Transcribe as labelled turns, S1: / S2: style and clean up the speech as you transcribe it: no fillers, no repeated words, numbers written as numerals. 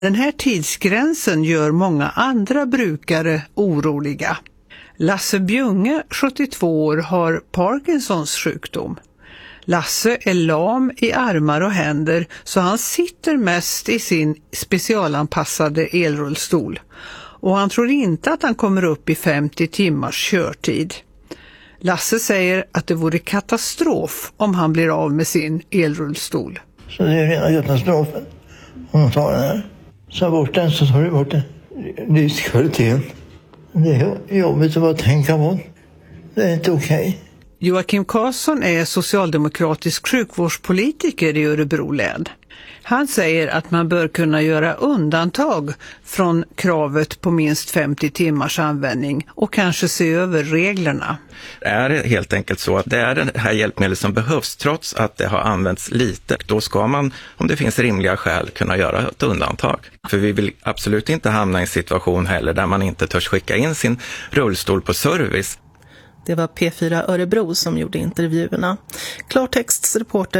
S1: Den här tidsgränsen gör många andra brukare oroliga. Lasse Bjunge, 72 år, har Parkinsons sjukdom. Lasse är lam i armar och händer så han sitter mest i sin specialanpassade elrullstol. Och han tror inte att han kommer upp i 50 timmars körtid. Lasse säger att det vore katastrof om han blir av med sin elrullstol.
S2: Så det är rena katastrofen om man tar den här. Så bort den så tar du bort den livskvaliteten. Det är jobbigt att bara tänka på. Det är inte okej.
S1: Joakim Karlsson är socialdemokratisk sjukvårdspolitiker i Örebro län. Han säger att man bör kunna göra undantag från kravet på minst 50 timmars användning och kanske se över reglerna.
S3: Det är helt enkelt så att det är det här hjälpmedlet som behövs trots att det har använts lite. Då ska man, om det finns rimliga skäl, kunna göra ett undantag. För vi vill absolut inte hamna i en situation heller där man inte törs skicka in sin rullstol på service.
S4: Det var P4 Örebro som gjorde intervjuerna. Klartexts reporter